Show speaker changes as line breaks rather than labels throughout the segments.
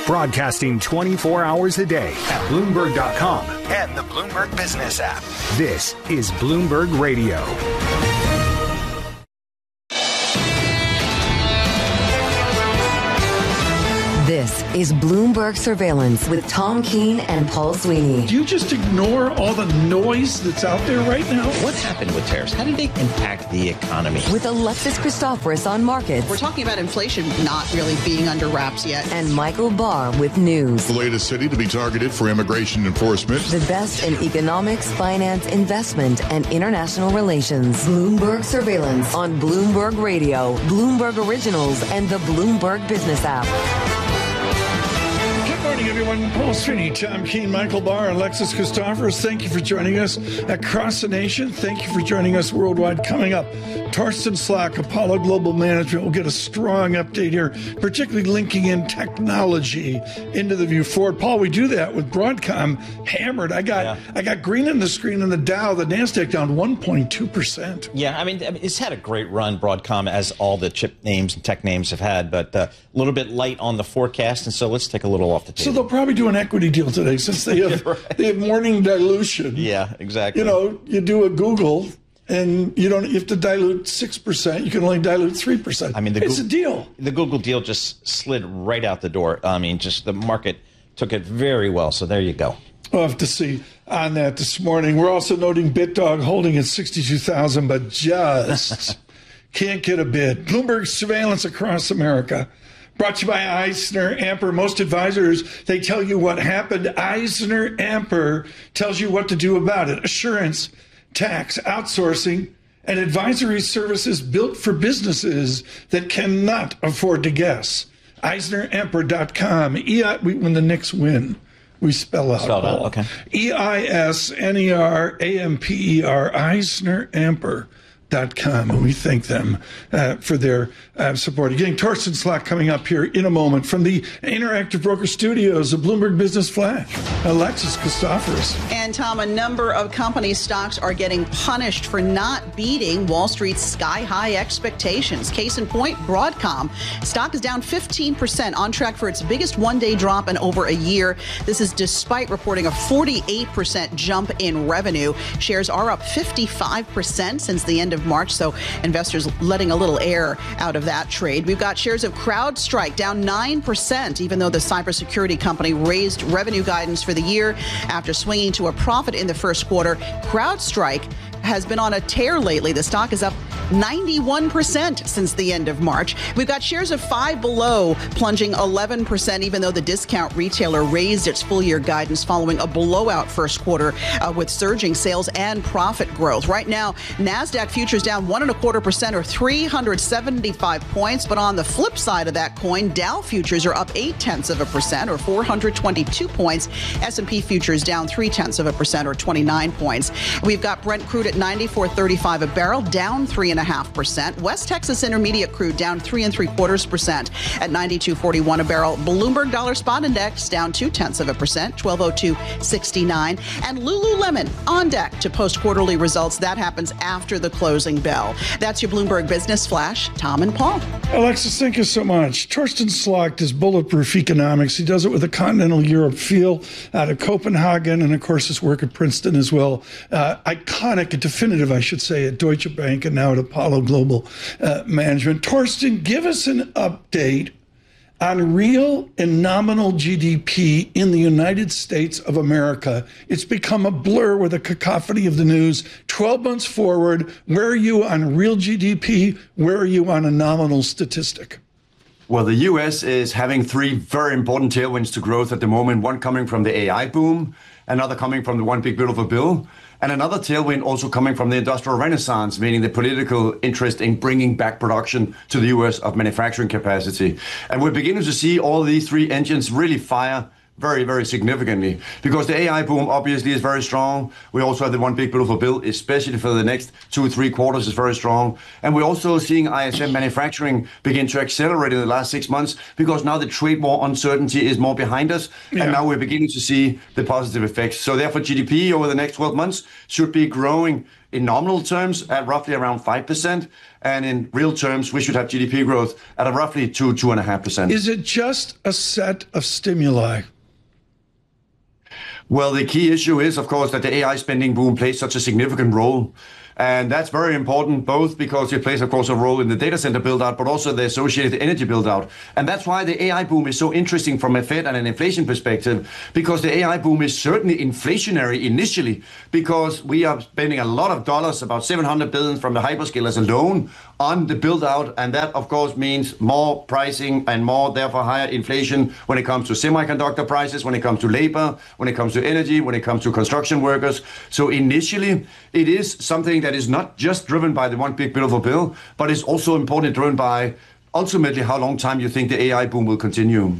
Broadcasting 24 hours a day at Bloomberg.com and the Bloomberg Business app. This is Bloomberg Radio.
This is Bloomberg Surveillance with Tom Keene and Paul Sweeney.
Do you just ignore all the noise that's out there right now?
What happened with tariffs? How did they impact the economy?
With Alexis Christoforous on markets.
We're talking about inflation not really being under wraps yet.
And Michael Barr with news.
The latest city to be targeted for immigration enforcement.
The best in economics, finance, investment, and international relations. Bloomberg Surveillance on Bloomberg Radio, Bloomberg Originals, and the Bloomberg Business app.
Good morning, everyone. Paul Sweeney, Tom Keene, Michael Barr, Alexis Christoforous. Thank you for joining us across the nation. Thank you for joining us worldwide. Coming up, Torsten Slok, Apollo Global Management, will get a strong update here, particularly linking in technology into the view forward. Paul, we do that with Broadcom hammered. I got green in the screen in the Dow, the NASDAQ down 1.2%.
Yeah, I mean, it's had a great run, Broadcom, as all the chip names and tech names have had, but a little bit light on the forecast, and so let's take a little off the table.
So they'll probably do an equity deal today since they have they have morning dilution.
Yeah, exactly.
You know, you do a Google and you have to dilute 6%. You can only dilute 3%. I mean, it's a deal.
The Google deal just slid right out the door. I mean, just the market took it very well. So there you go.
We'll have to see on that this morning. We're also noting BitDog holding at 62,000, but just can't get a bid. Bloomberg Surveillance across America. Brought to you by Eisner Amper. Most advisors, they tell you what happened. Eisner Amper tells you what to do about it. Assurance, tax, outsourcing, and advisory services built for businesses that cannot afford to guess. EisnerAmper.com. When the Knicks win, we spell out.
Spelled out, okay.
EisnerAmper, EisnerAmper.com, and we thank them for their support. Again, Torsten Slok coming up here in a moment from the Interactive Broker Studios of Bloomberg Business Flash. Alexis Christoforous.
And Tom, a number of company stocks are getting punished for not beating Wall Street's sky-high expectations. Case in point, Broadcom. Stock is down 15%, on track for its biggest one-day drop in over a year. This is despite reporting a 48% jump in revenue. Shares are up 55% since the end of March, so investors letting a little air out of that trade. We've got shares of CrowdStrike down 9%, even though the cybersecurity company raised revenue guidance for the year after swinging to a profit in the first quarter. CrowdStrike has been on a tear lately. The stock is up 91% since the end of March. We've got shares of Five Below plunging 11%, even though the discount retailer raised its full year guidance following a blowout first quarter with surging sales and profit growth. Right now, NASDAQ futures down 1.25% or 375 points. But on the flip side of that coin, Dow futures are up 0.8% or 422 points. S&P futures down 0.3% or 29 points. We've got Brent crude at $94.35 a barrel, down 3.5%. West Texas Intermediate crude down 3.75% at $92.41 a barrel. Bloomberg Dollar Spot Index down 0.2%, 1202.69. And Lululemon on deck to post quarterly results. That happens after the closing bell. That's your Bloomberg Business Flash. Tom and Paul.
Alexis, thank you so much. Torsten Slok does bulletproof economics. He does it with a continental Europe feel out of Copenhagen, and of course his work at Princeton as well. Iconic, definitive, I should say, at Deutsche Bank and now at Apollo Global Management. Torsten, give us an update on real and nominal GDP in the United States of America. It's become a blur with a cacophony of the news. 12 months forward, where are you on real GDP? Where are you on a nominal statistic?
Well, the U.S. is having three very important tailwinds to growth at the moment, one coming from the AI boom, another coming from the One Big Beautiful Bill, and another tailwind also coming from the industrial renaissance, meaning the political interest in bringing back production to the U.S. of manufacturing capacity. And we're beginning to see all these three engines really fire very, very significantly, because the AI boom obviously is very strong. We also have the One Big Beautiful Bill, especially for the next 2 or 3 quarters, is very strong. And we're also seeing ISM manufacturing begin to accelerate in the last 6 months, because now the trade war uncertainty is more behind us. Yeah. And now we're beginning to see the positive effects. So therefore, GDP over the next 12 months should be growing in nominal terms at roughly around 5%. And in real terms, we should have GDP growth at a roughly 2.5%.
Is it just a set of stimuli?
Well, the key issue is, of course, that the AI spending boom plays such a significant role. And that's very important, both because it plays, of course, a role in the data center build-out, but also the associated energy build-out. And that's why the AI boom is so interesting from a Fed and an inflation perspective, because the AI boom is certainly inflationary initially, because we are spending a lot of dollars, about $700 billion from the hyperscalers alone, on the build-out. And that, of course, means more pricing and more, therefore, higher inflation when it comes to semiconductor prices, when it comes to labor, when it comes to energy, when it comes to construction workers. So initially, it is something that is not just driven by the one big beautiful bill, but is also importantly driven by ultimately how long time you think the AI boom will continue.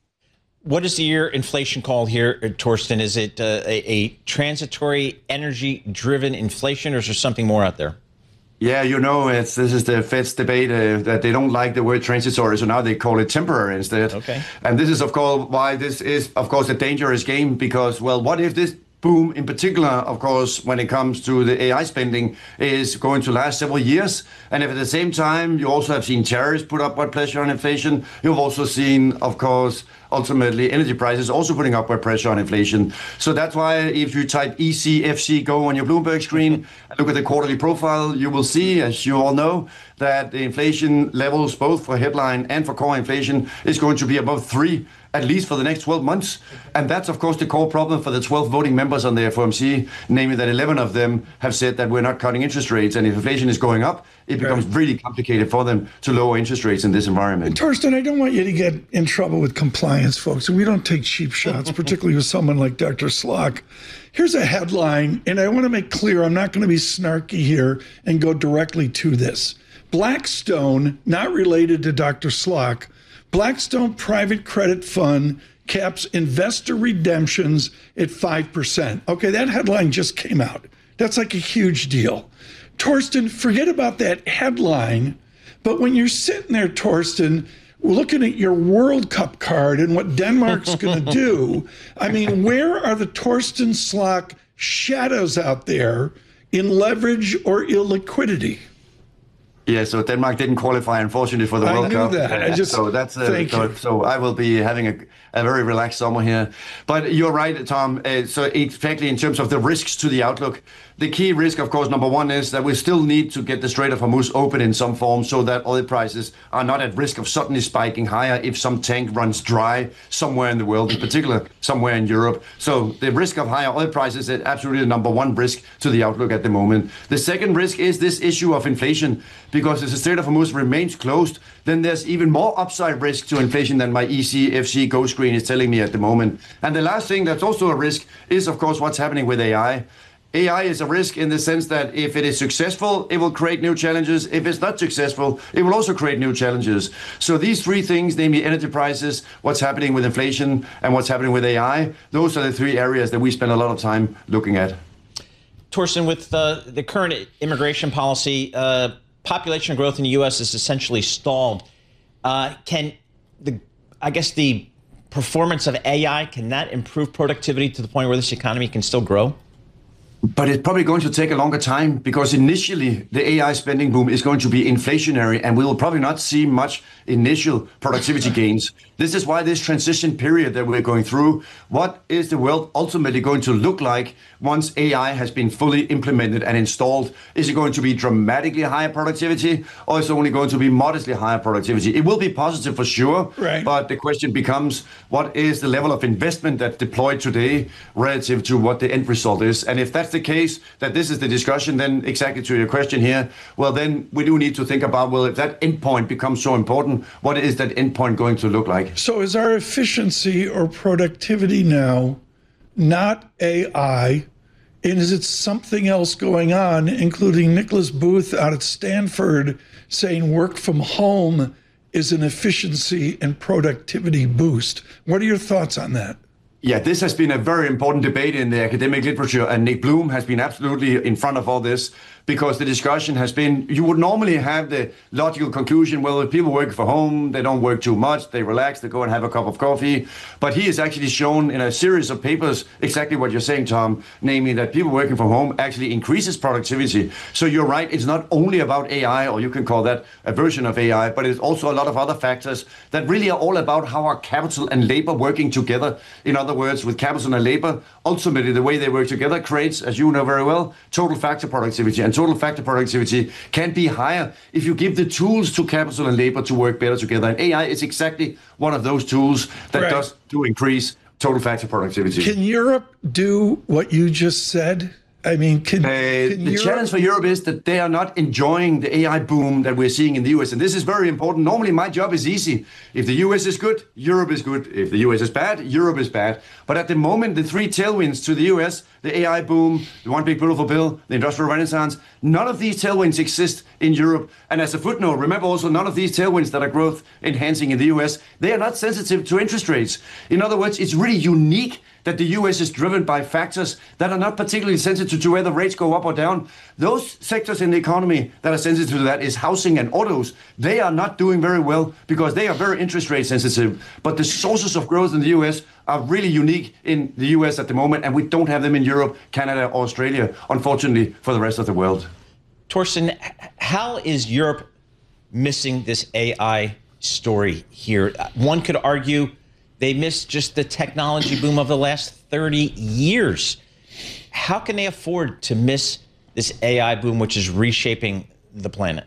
What is your inflation call here, Torsten? Is it a transitory energy-driven inflation, or is there something more out there?
Yeah, this is the Fed's debate that they don't like the word transitory, so now they call it temporary instead.
Okay.
And this is, of course, why this is, of course, a dangerous game, because, well, what if this boom, in particular, of course, when it comes to the AI spending, is going to last several years? And if at the same time you also have seen tariffs put upward pressure on inflation, you've also seen, of course, ultimately energy prices also putting upward pressure on inflation. So that's why if you type ECFC Go on your Bloomberg screen and look at the quarterly profile, you will see, as you all know, that the inflation levels, both for headline and for core inflation, is going to be above 3, at least for the next 12 months. And that's, of course, the core problem for the 12 voting members on the FOMC, namely that 11 of them have said that we're not cutting interest rates. And if inflation is going up, it becomes really complicated for them to lower interest rates in this environment.
Torsten, I don't want you to get in trouble with compliance, folks. We don't take cheap shots, particularly with someone like Dr. Slok. Here's a headline, and I want to make clear I'm not going to be snarky here and go directly to this. Blackstone, not related to Dr. Slok, Blackstone Private Credit Fund caps investor redemptions at 5%. Okay, that headline just came out. That's like a huge deal. Torsten, forget about that headline, but when you're sitting there, Torsten, looking at your World Cup card and what Denmark's going to do, I mean, where are the Torsten Slok shadows out there in leverage or illiquidity?
Yeah, so Denmark didn't qualify, unfortunately, for the World Cup.
I knew that.
So I will be having a very relaxed summer here. But you're right, Tom. So exactly in terms of the risks to the outlook, the key risk, of course, number one is that we still need to get the Strait of Hormuz open in some form so that oil prices are not at risk of suddenly spiking higher if some tank runs dry somewhere in the world, in particular somewhere in Europe. So the risk of higher oil prices is absolutely the number one risk to the outlook at the moment. The second risk is this issue of inflation, because if the Strait of Hormuz remains closed, then there's even more upside risk to inflation than my ECFC Go screen is telling me at the moment. And the last thing that's also a risk is, of course, what's happening with AI. AI is a risk in the sense that if it is successful, it will create new challenges. If it's not successful, it will also create new challenges. So these three things, namely energy prices, what's happening with inflation, and what's happening with AI, those are the three areas that we spend a lot of time looking at.
Torsten, with the current immigration policy, population growth in the U.S. is essentially stalled. Can the performance of AI, can that improve productivity to the point where this economy can still grow?
But it's probably going to take a longer time, because initially the AI spending boom is going to be inflationary, and we will probably not see much initial productivity gains. This is why this transition period that we're going through, what is the world ultimately going to look like once AI has been fully implemented and installed? Is it going to be dramatically higher productivity, or is it only going to be modestly higher productivity? It will be positive for sure,
right.
But the question becomes, what is the level of investment that's deployed today relative to what the end result is? And if that's the case, that this is the discussion, then exactly to your question here, well, then we do need to think about, well, if that endpoint becomes so important, what is that endpoint going to look like?
So is our efficiency or productivity now not AI, and is it something else going on, including Nicholas Booth out at Stanford saying work from home is an efficiency and productivity boost? What are your thoughts on that?
Yeah, this has been a very important debate in the academic literature, and Nick Bloom has been absolutely in front of all this. because the discussion has been, you would normally have the logical conclusion, well, if people work from home, they don't work too much, they relax, they go and have a cup of coffee. But he has actually shown in a series of papers exactly what you're saying, Tom, namely that people working from home actually increases productivity. So you're right, it's not only about AI, or you can call that a version of AI, but it's also a lot of other factors that really are all about how our capital and labor working together. In other words, with capital and labor, ultimately the way they work together creates, as you know very well, total factor productivity. And total factor productivity can be higher if you give the tools to capital and labor to work better together. And AI is exactly one of those tools that does to increase total factor productivity.
Can Europe do what you just said? I mean,
the challenge for Europe is that they are not enjoying the AI boom that we're seeing in the US. And this is very important. Normally, my job is easy. If the US is good, Europe is good. If the US is bad, Europe is bad. But at the moment, the three tailwinds to the US, the AI boom, the One Big Beautiful Bill, the Industrial Renaissance, none of these tailwinds exist in Europe. And as a footnote, remember also none of these tailwinds that are growth enhancing in the US, they are not sensitive to interest rates. In other words, it's really unique that the US is driven by factors that are not particularly sensitive to whether rates go up or down. Those sectors in the economy that are sensitive to that is housing and autos. They are not doing very well because they are very interest rate sensitive. But the sources of growth in the US are really unique in the US at the moment, and we don't have them in Europe, Canada, or Australia, unfortunately, for the rest of the world.
Torsten, how is Europe missing this AI story here? One could argue they missed just the technology boom of the last 30 years. How can they afford to miss this AI boom, which is reshaping the planet?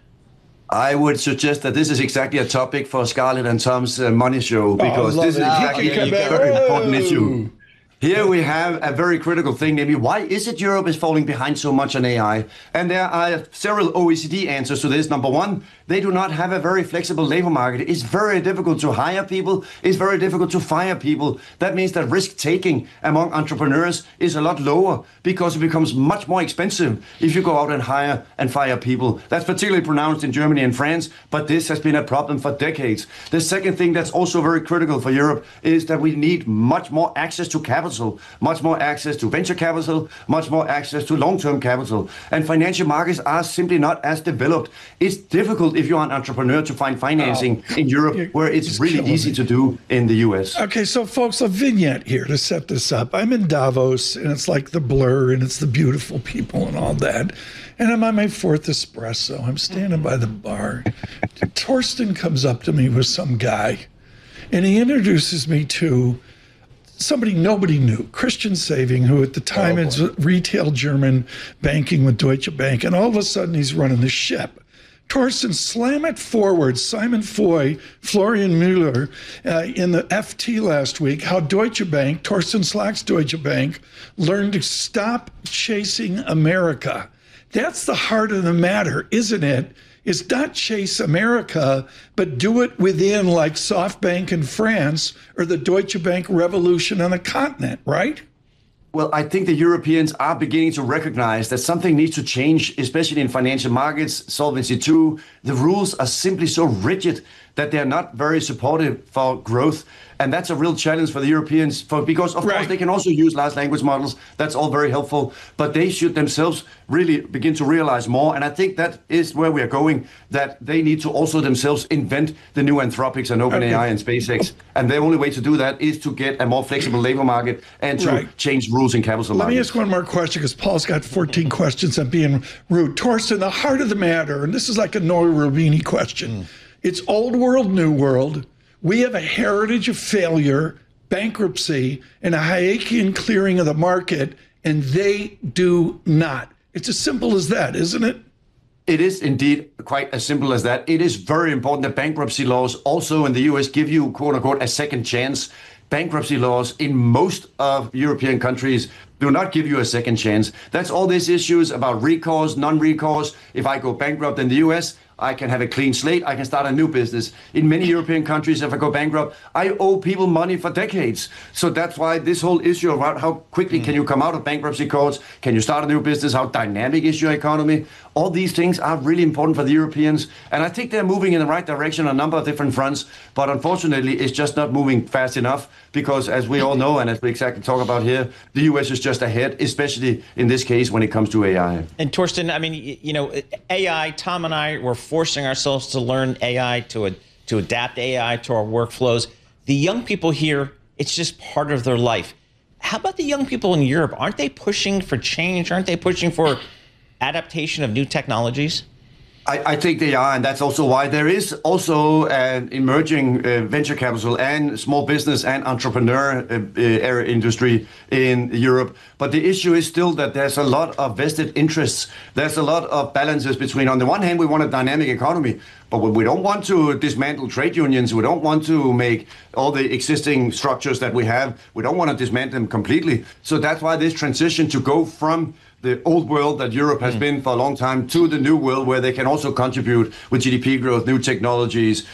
I would suggest that this is exactly a topic for Scarlett and Tom's Money Show, because this is exactly a very important issue. Here we have a very critical thing, namely, why is it Europe is falling behind so much on AI? And there are several OECD answers to this. Number one, they do not have a very flexible labor market. It's very difficult to hire people. It's very difficult to fire people. That means that risk-taking among entrepreneurs is a lot lower because it becomes much more expensive if you go out and hire and fire people. That's particularly pronounced in Germany and France, but this has been a problem for decades. The second thing that's also very critical for Europe is that we need much more access to capital, much more access to venture capital, much more access to long-term capital. And financial markets are simply not as developed. It's difficult if you're an entrepreneur to find financing in Europe, where it's really easy to do in the US.
Okay, so folks, a vignette here to set this up. I'm in Davos, and it's like the blur, and it's the beautiful people and all that. And I'm on my fourth espresso. I'm standing by the bar. Torsten comes up to me with some guy, and he introduces me to somebody nobody knew, Christian Saving, who at the time is retail German banking with Deutsche Bank. And all of a sudden, he's running the ship. Torsten, slam it forward. Simon Foy, Florian Müller, in the FT last week, how Deutsche Bank, Torsten Slack's Deutsche Bank, learned to stop chasing America. That's the heart of the matter, isn't it? Is not chase America, but do it within, like SoftBank in France or the Deutsche Bank revolution on the continent, right?
Well, I think the Europeans are beginning to recognize that something needs to change, especially in financial markets, Solvency II. The rules are simply so rigid that they're not very supportive for growth. And that's a real challenge for the Europeans, because, of course, they can also use large language models. That's all very helpful. But they should themselves really begin to realize more. And I think that is where we are going, that they need to also themselves invent the new Anthropics and OpenAI and SpaceX. And the only way to do that is to get a more flexible labor market and to change rules in capital markets.
Let me ask one more question, because Paul's got 14 questions. I'm being rude. Torsten, the heart of the matter, and this is like a Noah Rubini question. It's old world, new world. We have a heritage of failure, bankruptcy, and a Hayekian clearing of the market, and they do not. It's as simple as that, isn't it?
It is indeed quite as simple as that. It is very important that bankruptcy laws also in the US give you, quote unquote, a second chance. Bankruptcy laws in most of European countries do not give you a second chance. That's all these issues about recourse, non-recourse. If I go bankrupt in the US, I can have a clean slate. I can start a new business. In many European countries, if I go bankrupt, I owe people money for decades. So that's why this whole issue about how quickly can you come out of bankruptcy courts, can you start a new business, how dynamic is your economy, all these things are really important for the Europeans. And I think they're moving in the right direction on a number of different fronts. But unfortunately, it's just not moving fast enough. because as we all know, and as we exactly talk about here, the US is just ahead, especially in this case when it comes to AI.
And Torsten, I mean, AI, Tom and I were forcing ourselves to learn AI, to adapt AI to our workflows. The young people here, it's just part of their life. How about the young people in Europe? Aren't they pushing for change? Aren't they pushing for adaptation of new technologies?
I think they are, and that's also why there is also an emerging venture capital and small business and entrepreneur industry in Europe. But the issue is still that there's a lot of vested interests. There's a lot of balances between, on the one hand, we want a dynamic economy, but we don't want to dismantle trade unions. We don't want to make all the existing structures that we have. We don't want to dismantle them completely. So that's why this transition to go from the old world that Europe has been for a long time to the new world where they can also contribute with GDP growth, new technologies,